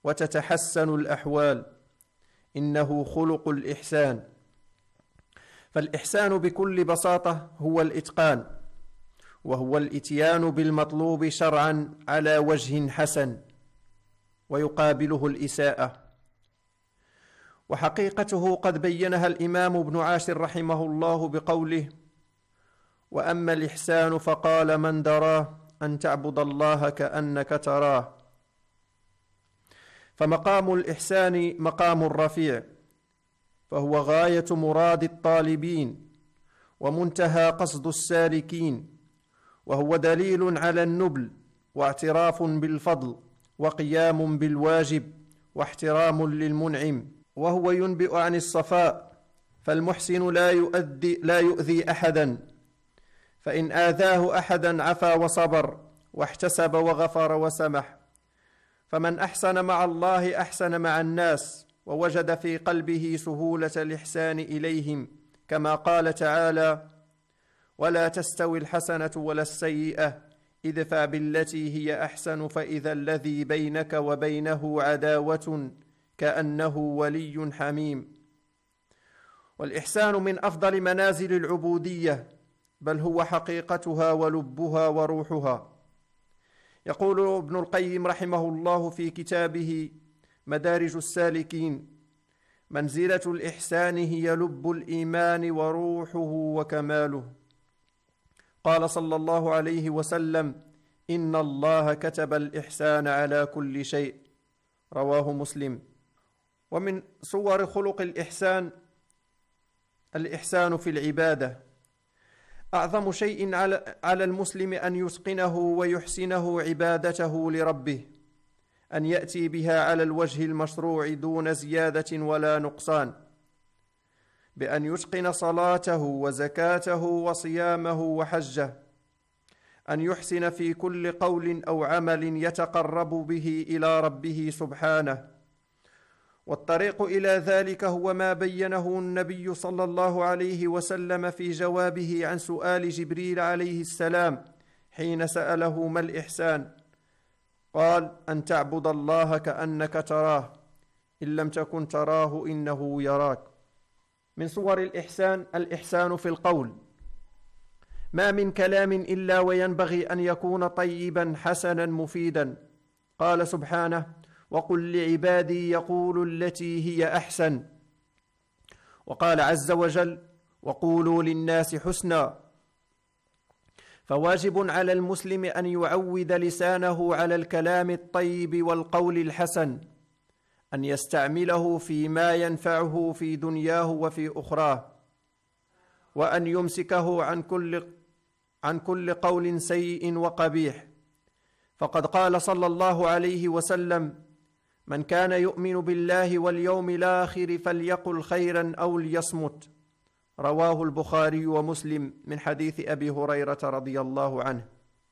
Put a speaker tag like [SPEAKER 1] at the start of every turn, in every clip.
[SPEAKER 1] وتتحسن الأحوال. إنه خلق الإحسان. فالإحسان بكل بساطة هو الإتقان، وهو الإتيان بالمطلوب شرعا على وجه حسن، ويقابله الإساءة. وحقيقته قد بينها الإمام ابن عاشر رحمه الله بقوله: وأما الإحسان فقال من دراه أن تعبد الله كأنك تراه. فمقام الإحسان مقام رفيع، فهو غاية مراد الطالبين ومنتهى قصد السالكين، وهو دليل على النبل واعتراف بالفضل وقيام بالواجب واحترام للمنعم، وهو ينبئ عن الصفاء، فالمحسن لا يؤذي أحدا، فإن آذاه أحدا عفا وصبر واحتسب وغفر وسمح. فمن أحسن مع الله أحسن مع الناس، ووجد في قلبه سهولة الإحسان إليهم، كما قال تعالى: ولا تستوي الحسنة ولا السيئة ادفع بالتي هي أحسن فإذا الذي بينك وبينه عداوة كأنه ولي حميم. والإحسان من أفضل منازل العبودية، بل هو حقيقتها ولبها وروحها. يقول ابن القيم رحمه الله في كتابه مدارج السالكين: منزلة الإحسان هي لب الإيمان وروحه وكماله. قال صلى الله عليه وسلم: إن الله كتب الإحسان على كل شيء. رواه مسلم. ومن صور خلق الإحسان في العبادة. أعظم شيء على المسلم أن يتقنه ويحسنه عبادته لربه، أن يأتي بها على الوجه المشروع دون زيادة ولا نقصان، بأن يتقن صلاته وزكاته وصيامه وحجه، أن يحسن في كل قول أو عمل يتقرب به إلى ربه سبحانه. والطريق إلى ذلك هو ما بينه النبي صلى الله عليه وسلم في جوابه عن سؤال جبريل عليه السلام حين سأله: ما الإحسان؟ قال: أن تعبد الله كأنك تراه، إن لم تكن تراه إنه يراك. من صور الإحسان في القول. ما من كلام إلا وينبغي أن يكون طيبا حسنا مفيدا. قال سبحانه: وقل لعبادي يقولوا التي هي أحسن. وقال عز وجل: وقولوا للناس حسنا. فواجب على المسلم أن يعود لسانه على الكلام الطيب والقول الحسن، أن يستعمله فيما ينفعه في دنياه وفي أخراه، وأن يمسكه عن كل قول سيء وقبيح. فقد قال صلى الله عليه وسلم: من كان يؤمن بالله واليوم الآخر فليقل خيرا أو ليصمت. رواه البخاري ومسلم من حديث أبي هريرة رضي الله عنه.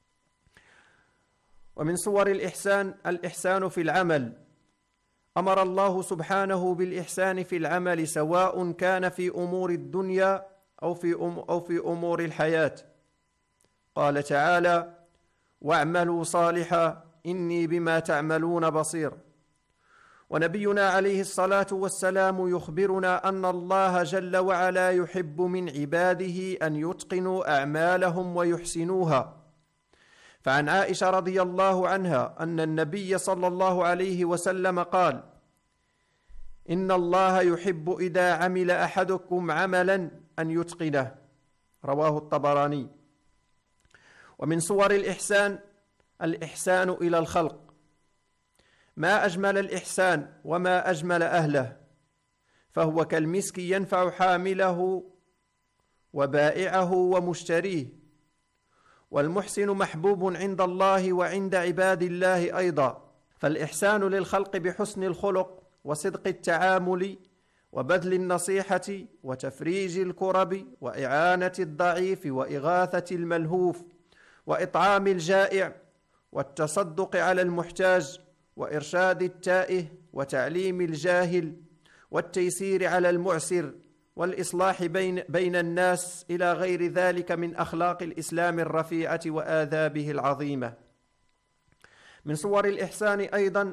[SPEAKER 1] ومن صور الإحسان في العمل. أمر الله سبحانه بالإحسان في العمل، سواء كان في أمور الدنيا أو في أمور الحياة. قال تعالى: واعملوا صالحا إني بما تعملون بصير. ونبينا عليه الصلاة والسلام يخبرنا أن الله جل وعلا يحب من عباده أن يتقنوا أعمالهم ويحسنوها. فعن عائشة رضي الله عنها أن النبي صلى الله عليه وسلم قال: إن الله يحب إذا عمل أحدكم عملا أن يتقنه. رواه الطبراني. ومن صور الإحسان إلى الخلق. ما أجمل الإحسان وما أجمل أهله، فهو كالمسك ينفع حامله وبائعه ومشتريه. والمحسن محبوب عند الله وعند عباد الله أيضا. فالإحسان للخلق بحسن الخلق وصدق التعامل وبذل النصيحة وتفريج الكرب وإعانة الضعيف وإغاثة الملهوف وإطعام الجائع والتصدق على المحتاج وإرشاد التائه وتعليم الجاهل والتيسير على المعسر والإصلاح بين الناس إلى غير ذلك من أخلاق الإسلام الرفيعة وآدابه العظيمة. من صور الإحسان أيضا